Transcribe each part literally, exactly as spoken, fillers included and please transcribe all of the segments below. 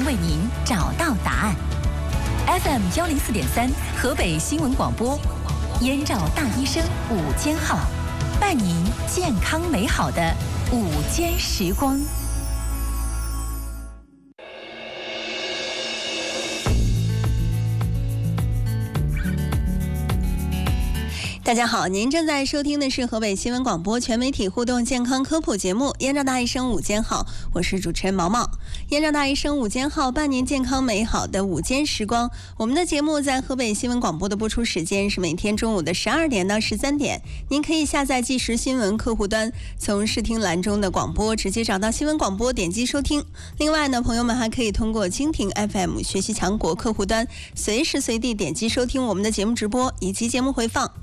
为您找到答案。F M 幺零四点三，河北新闻广播，燕赵大医生午间号，伴您健康美好的午间时光。 大家好，您正在收听的是河北新闻广播全媒体互动健康科普节目《燕赵大医生午间号》，我是主持人毛毛。燕赵大医生午间号，伴您健康美好的午间时光。我们的节目在河北新闻广播的播出时间是每天中午的十二点到十三点。您可以下载即时新闻客户端，从视听栏中的广播直接找到新闻广播，点击收听。另外呢，朋友们还可以通过蜻蜓 F M 学习强国客户端，随时随地点击收听我们的节目直播以及节目回放。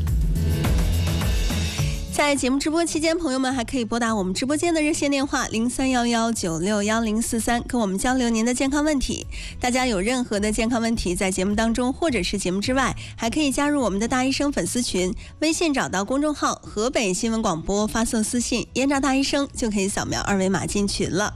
在节目直播期间，朋友们还可以拨打我们直播间的热线电话零三幺幺九六幺零四三，跟我们交流您的健康问题。大家有任何的健康问题，在节目当中或者是节目之外，还可以加入我们的大医生粉丝群，微信找到公众号河北新闻广播，发送私信燕赵大医生，就可以扫描二维码进群了。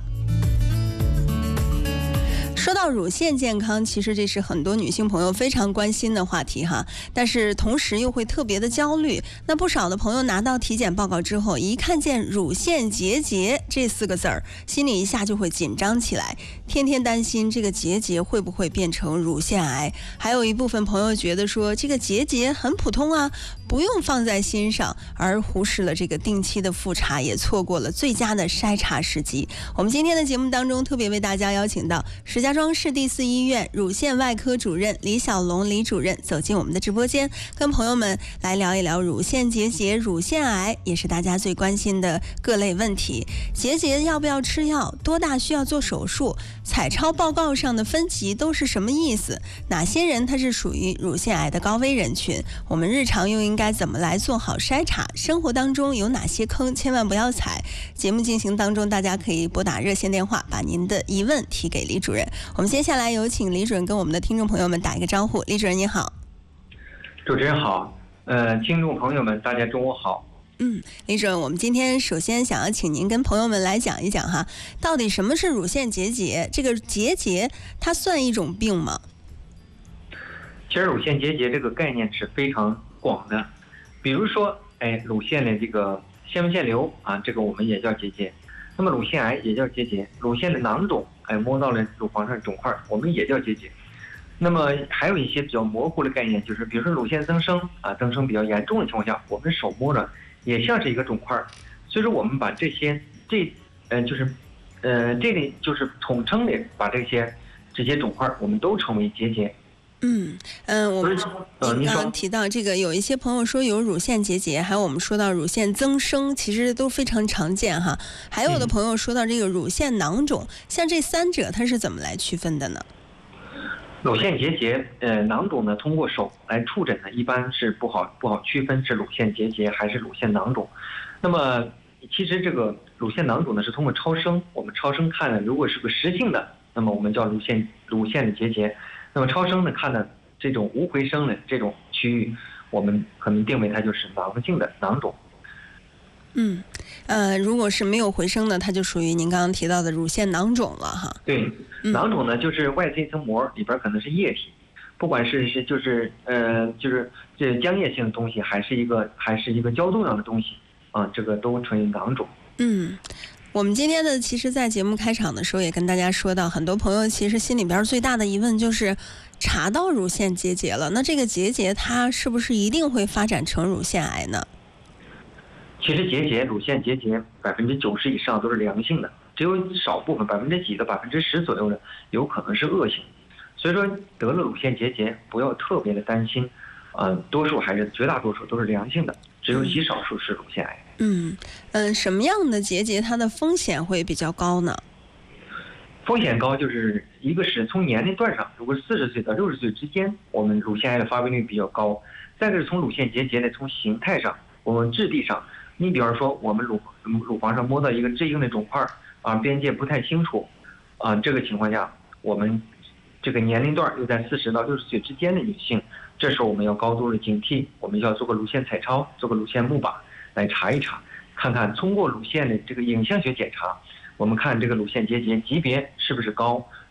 说到乳腺健康，其实这是很多女性朋友非常关心的话题哈，但是同时又会特别的焦虑。那不少的朋友拿到体检报告之后，一看见乳腺结节这四个字儿，心里一下就会紧张起来，天天担心这个结节会不会变成乳腺癌。还有一部分朋友觉得说这个结节很普通啊，不用放在心上，而忽视了这个定期的复查，也错过了最佳的筛查时机。我们今天的节目当中特别为大家邀请到石家庄市第四医院乳腺外科主任李小龙李主任走进我们的直播间，跟朋友们来聊一聊乳腺结节、乳腺癌，也是大家最关心的各类问题。结节要不要吃药？多大需要做手术？彩超报告上的分级都是什么意思？哪些人他是属于乳腺癌的高危人群？我们日常又应该怎么来做好筛查？生活当中有哪些坑千万不要踩？节目进行当中，大家可以拨打热线电话，把您的疑问提给李主任。我们接下来有请李主任跟我们的听众朋友们打一个招呼。李主任你好。 主持人好，呃，听众朋友们大家中午好。 嗯，李主任，我们今天首先想要请您跟朋友们来讲一讲哈，到底什么是乳腺结节？这个结节它算一种病吗？ 其实乳腺结节这个概念是非常广的，比如说，哎，乳腺的这个纤维腺瘤啊，这个我们也叫结节。那么乳腺癌也叫结节，乳腺的囊肿，哎，摸到了乳房上肿块，我们也叫结节。那么还有一些比较模糊的概念，就是比如说乳腺增生啊，增生比较严重的情况下，我们手摸着也像是一个肿块。所以说我们把这些这呃就是呃这里就是统称的把这些这些肿块我们都称为结节。 嗯嗯、呃，我们您刚刚提到这个，有一些朋友说有乳腺结节，还有我们说到乳腺增生，其实都非常常见哈。还有的朋友说到这个乳腺囊肿，像这三者它是怎么来区分的呢？ 乳腺结节，呃，囊肿呢，通过手来触诊呢，一般是不好不好区分是乳腺结节还是乳腺囊肿。那么其实这个乳腺囊肿呢是通过超声，我们超声看呢，如果是个实性的，那么我们叫乳腺乳腺的结节。那么超声呢看的这种无回声的这种区域，我们可能定为它就是囊性的囊肿。 嗯，呃，如果是没有回声的，它就属于您刚刚提到的乳腺囊肿了哈。 对，囊肿呢就是外层一层膜，里边可能是液体，不管是是就是呃就是这浆液性的东西，还是一个还是一个胶冻样的东西啊，这个都称为囊肿。 嗯。我们今天的其实在节目开场的时候也跟大家说到，很多朋友其实心里边最大的疑问就是查到乳腺结节了，那这个结节它是不是一定会发展成乳腺癌呢？ 其实结节乳腺结节百分之九十以上都是良性的，只有少部分百分之几到百分之十左右的有可能是恶性。所以说得了乳腺结节不要特别的担心，呃，多数还是绝大多数都是良性的，只有极少数是乳腺癌。 嗯嗯，什么样的结节它的风险会比较高呢？ 风险高就是一个是从年龄段上，如果四十岁到六十岁之间，我们乳腺癌的发病率比较高；再一个是从乳腺结节的从形态上，我们质地上，你比方说我们乳乳房上摸到一个质硬的肿块啊，边界不太清楚啊，这个情况下，我们这个年龄段又在四十到六十岁之间的女性，这时候我们要高度的警惕，我们要做个乳腺彩超，做个乳腺钼靶来查一查，看看通过乳腺的这个影像学检查，我们看这个乳腺结节级别是不是高，